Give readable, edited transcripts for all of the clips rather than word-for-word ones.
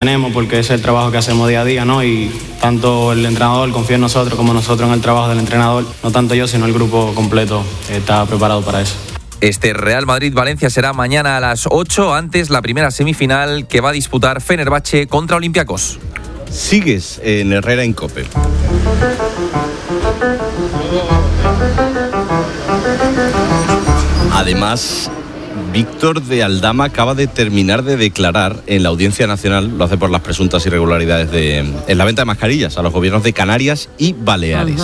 tenemos, porque es el trabajo que hacemos día a día, ¿no? Y tanto el entrenador confía en nosotros como nosotros en el trabajo del entrenador. No tanto yo, sino el grupo completo está preparado para eso. Este Real Madrid-Valencia será mañana a las 8, antes la primera semifinal que va a disputar Fenerbahce contra Olympiacos. Sigues en Herrera en COPE. Además, Víctor de Aldama acaba de terminar de declarar en la Audiencia Nacional, lo hace por las presuntas irregularidades en la venta de mascarillas a los gobiernos de Canarias y Baleares.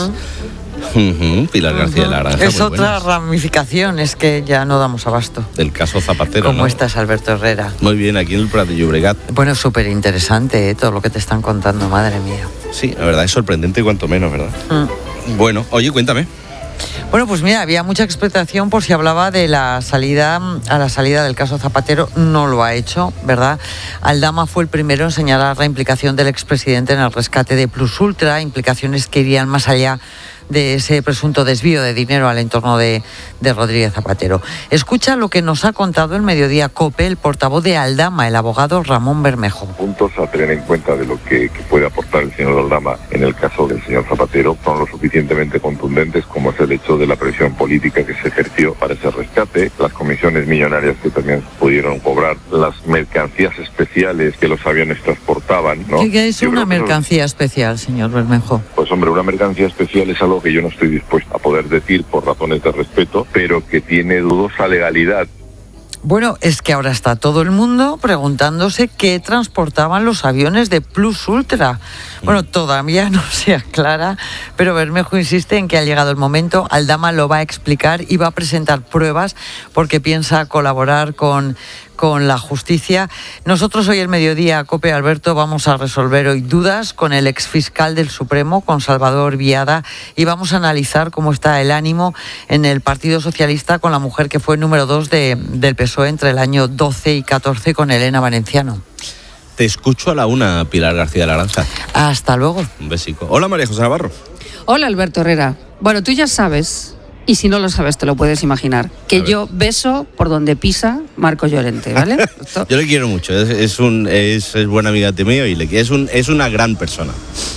Pilar García de la Granja. Es otra ramificación, es que ya no damos abasto. Del caso Zapatero, ¿Cómo ¿no? estás, Alberto Herrera? Muy bien, aquí en el Prat de Llobregat. Bueno, súper interesante, todo lo que te están contando, madre mía. Sí, la verdad es sorprendente cuanto menos, ¿verdad? Bueno, oye, cuéntame. Bueno, pues mira, había mucha expectación por si hablaba de la salida del caso Zapatero. No lo ha hecho, ¿verdad? Aldama fue el primero en señalar la implicación del expresidente en el rescate de Plus Ultra, implicaciones que irían más allá de ese presunto desvío de dinero al entorno de Rodríguez Zapatero. Escucha lo que nos ha contado el Mediodía COPE el portavoz de Aldama, el abogado Ramón Bermejo. Puntos a tener en cuenta de lo que puede aportar el señor Aldama en el caso del señor Zapatero son lo suficientemente contundentes como es el hecho de la presión política que se ejerció para ese rescate, las comisiones millonarias que también pudieron cobrar, las mercancías especiales que los aviones transportaban, ¿no? ¿Qué es una mercancía especial, señor Bermejo? Pues hombre, una mercancía especial es algo que yo no estoy dispuesto a poder decir por razones de respeto, pero que tiene dudosa legalidad. Bueno, es que ahora está todo el mundo preguntándose qué transportaban los aviones de Plus Ultra. Bueno, todavía no se aclara, pero Bermejo insiste en que ha llegado el momento. Aldama lo va a explicar y va a presentar pruebas porque piensa colaborar con la justicia. Nosotros hoy el Mediodía, COPE, Alberto, vamos a resolver hoy dudas con el exfiscal del Supremo, con Salvador Viada, y vamos a analizar cómo está el ánimo en el Partido Socialista con la mujer que fue número 2 del PSOE entre el año 12 y 14 con Elena Valenciano. Te escucho a la 1, Pilar García de la Granja. Hasta luego. Un besico. Hola, María José Navarro. Hola, Alberto Herrera. Bueno, tú ya sabes, y si no lo sabes te lo puedes imaginar, que yo beso por donde pisa Marcos Llorente, ¿vale? Yo le quiero mucho, es buena amiga de mío y es una gran persona.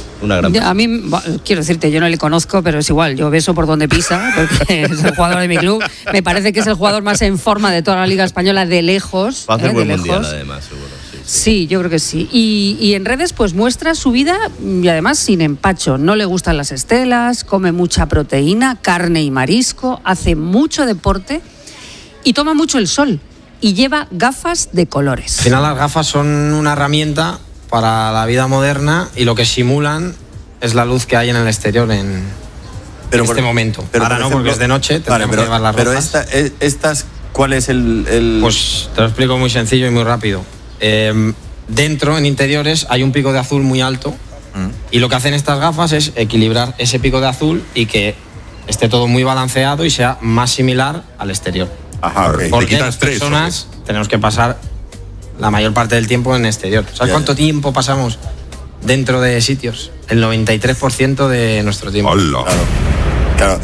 A mí, quiero decirte, yo no le conozco, pero es igual, yo beso por donde pisa, porque es el jugador de mi club. Me parece que es el jugador más en forma de toda la Liga Española de lejos. Va a hacer buen lejos. mundial, además, seguro. Sí, yo creo que sí. Y en redes pues muestra su vida y además sin empacho. No le gustan las estelas, come mucha proteína, carne y marisco, hace mucho deporte y toma mucho el sol. Y lleva gafas de colores. Al final las gafas son una herramienta para la vida moderna y lo que simulan es la luz que hay en el exterior en este momento. Pero ahora no, porque es de noche, tendremos que llevar las rojas. Pero estas, ¿cuál es el...? Pues te lo explico muy sencillo y muy rápido. Dentro, en interiores, hay un pico de azul muy alto y lo que hacen estas gafas es equilibrar ese pico de azul y que esté todo muy balanceado y sea más similar al exterior. Ajá, okay. Porque las personas tenemos que pasar la mayor parte del tiempo en exterior. ¿Sabes cuánto tiempo pasamos dentro de sitios? El 93% de nuestro tiempo. Hola. Claro.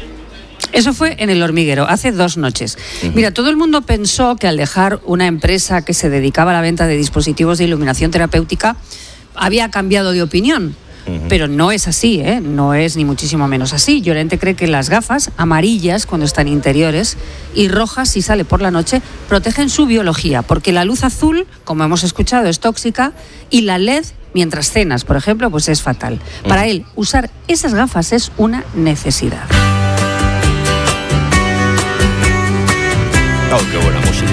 Eso fue en El Hormiguero, hace 2 noches. Mira, todo el mundo pensó que al dejar una empresa que se dedicaba a la venta de dispositivos de iluminación terapéutica, había cambiado de opinión. Pero no es así, ¿eh? No es ni muchísimo menos así. Llorente cree que las gafas amarillas cuando están interiores y rojas si sale por la noche protegen su biología, porque la luz azul, como hemos escuchado, es tóxica y la LED mientras cenas, por ejemplo, pues es fatal. Para él, usar esas gafas es una necesidad. Oh, qué buena música.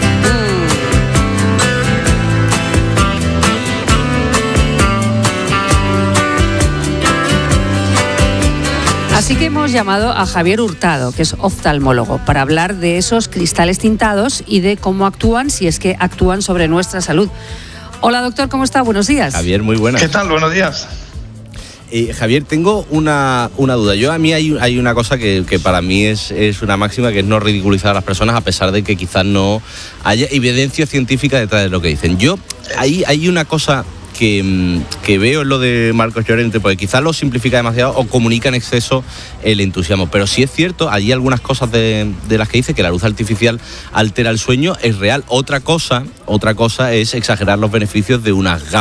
Así que hemos llamado a Javier Hurtado, que es oftalmólogo, para hablar de esos cristales tintados y de cómo actúan, si es que actúan sobre nuestra salud. Hola, doctor, ¿cómo está? Buenos días. Javier, muy buenas. ¿Qué tal? Buenos días. Javier, tengo una duda. A mí hay una cosa que para mí es una máxima, que es no ridiculizar a las personas, a pesar de que quizás no haya evidencia científica detrás de lo que dicen. Hay una cosa que veo en lo de Marcos Llorente, porque quizás lo simplifica demasiado o comunica en exceso el entusiasmo, pero sí es cierto, hay algunas cosas de las que dice que la luz artificial altera el sueño, es real. Otra cosa es exagerar los beneficios de unas gafas